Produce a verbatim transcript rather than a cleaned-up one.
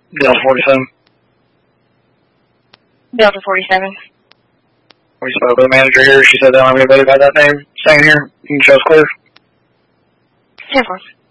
Delta forty-seven. Delta forty-seven. We spoke with the manager here. She said they don't have anybody by that name staying here. You can show us clear. ten four.